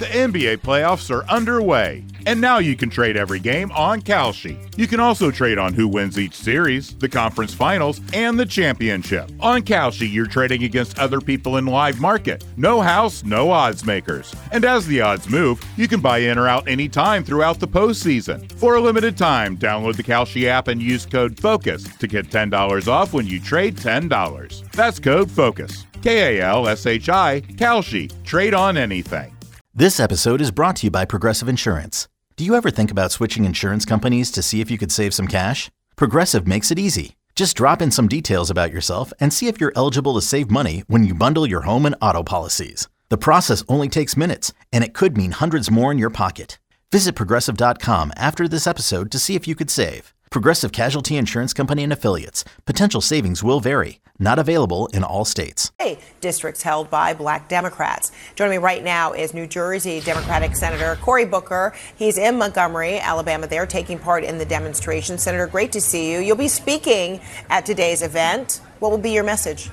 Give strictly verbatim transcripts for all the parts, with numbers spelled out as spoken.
The N B A playoffs are underway, and now you can trade every game on Kalshi. You can also trade on who wins each series, the conference finals, and the championship. On Kalshi, you're trading against other people in live market. No house, no odds makers. And as the odds move, you can buy in or out anytime throughout the postseason. For a limited time, download the Kalshi app and use code FOCUS to get ten dollars off when you trade ten dollars. That's code FOCUS. K A L S H I, Kalshi. Trade on anything. This episode is brought to you by Progressive Insurance. Do you ever think about switching insurance companies to see if you could save some cash? Progressive makes it easy. Just drop in some details about yourself and see if you're eligible to save money when you bundle your home and auto policies. The process only takes minutes, and it could mean hundreds more in your pocket. Visit Progressive dot com after this episode to see if you could save. Progressive Casualty Insurance Company and Affiliates. Potential savings will vary. Not available in all states. Districts held by black Democrats. Joining me right now is New Jersey Democratic Senator Cory Booker. He's in Montgomery, Alabama there, taking part in the demonstration. Senator, great to see you. You'll be speaking at today's event. What will be your message?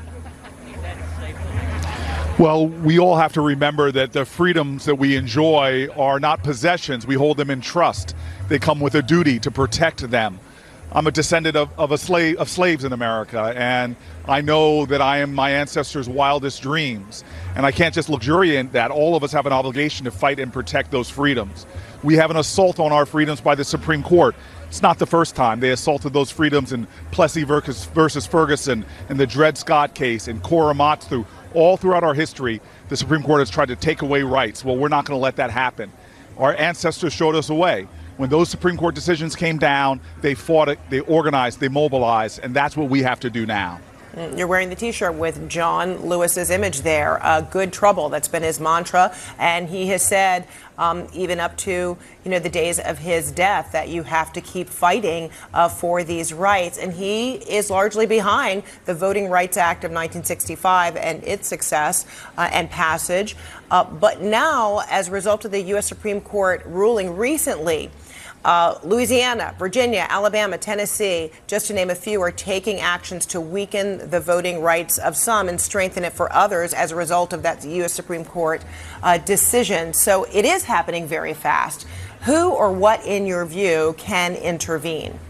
Well, we all have to remember that the freedoms that we enjoy are not possessions. We hold them in trust. They come with a duty to protect them. I'm a descendant of, of a slave of slaves in America, and I know that I am my ancestors' wildest dreams. And I can't just luxuriate that. All of us have an obligation to fight and protect those freedoms. We have an assault on our freedoms by the Supreme Court. It's not the first time. They assaulted those freedoms in Plessy versus, versus Ferguson, in the Dred Scott case, in Korematsu. All throughout our history, the Supreme Court has tried to take away rights. Well, we're not going to let that happen. Our ancestors showed us a way. When those Supreme Court decisions came down, they fought it, they organized, they mobilized, and that's what we have to do now. You're wearing the T-shirt with John Lewis's image there. Uh, good trouble. That's been his mantra. And he has said, um, even up to, you know, the days of his death, that you have to keep fighting uh, for these rights. And he is largely behind the Voting Rights Act of nineteen sixty-five and its success uh, and passage. Uh, but now, as a result of the U S Supreme Court ruling recently, Uh, Louisiana, Virginia, Alabama, Tennessee, just to name a few, are taking actions to weaken the voting rights of some and strengthen it for others as a result of that U S Supreme Court uh, decision. So it is happening very fast. Who or what, in your view, can intervene?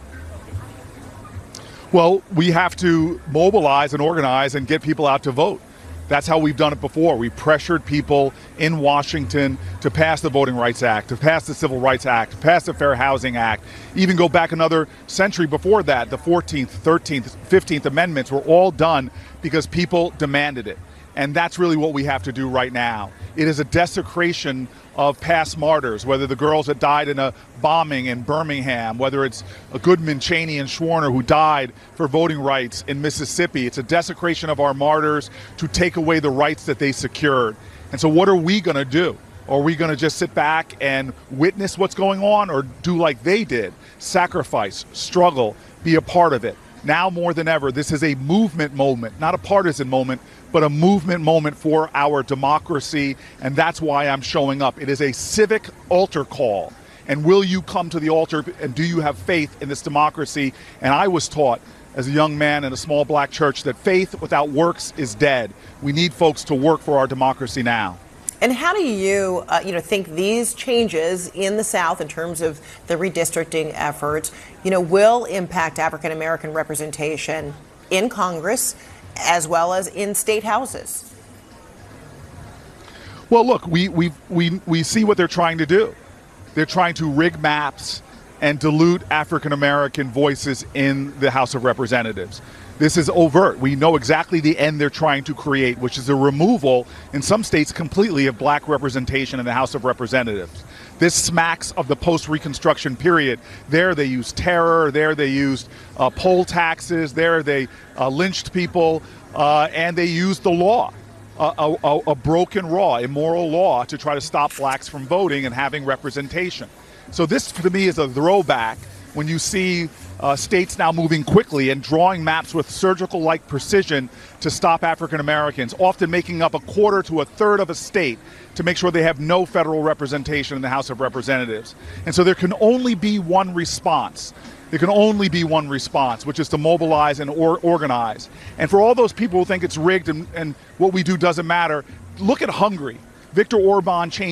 Well, we have to mobilize and organize and get people out to vote. That's how we've done it before. We pressured people in Washington to pass the Voting Rights Act, to pass the Civil Rights Act, to pass the Fair Housing Act, even go back another century before that. The fourteenth, thirteenth, fifteenth Amendments were all done because people demanded it. And that's really what we have to do right now. It is a desecration of past martyrs, whether the girls that died in a bombing in Birmingham, whether it's Goodman, Cheney, and Schwerner who died for voting rights in Mississippi. It's a desecration of our martyrs to take away the rights that they secured. And so what are we going to do? Are we going to just sit back and witness what's going on, or do like they did, sacrifice, struggle, be a part of it? Now more than ever, this is a movement moment, not a partisan moment, but a movement moment for our democracy, and that's why I'm showing up. It is a civic altar call. And will you come to the altar, and do you have faith in this democracy? And I was taught as a young man in a small black church that faith without works is dead. We need folks to work for our democracy now. And how do you, uh, you know, think these changes in the South in terms of the redistricting efforts, you know, will impact African American representation in Congress as well as in state houses? Well, look, we we we we see what they're trying to do. They're trying to rig maps and dilute African American voices in the House of Representatives. This is overt. We know exactly the end they're trying to create, which is a removal, in some states completely, of black representation in the House of Representatives. This smacks of the post-Reconstruction period. There they used terror, there they used uh, poll taxes, there they uh, lynched people, uh, and they used the law, a, a, a broken law, immoral law, to try to stop blacks from voting and having representation. So this, to me, is a throwback when you see uh, states now moving quickly and drawing maps with surgical-like precision to stop African Americans, often making up a quarter to a third of a state to make sure they have no federal representation in the House of Representatives. And so there can only be one response. There can only be one response, which is to mobilize and or organize. And for all those people who think it's rigged and, and what we do doesn't matter, look at Hungary. Viktor Orban changed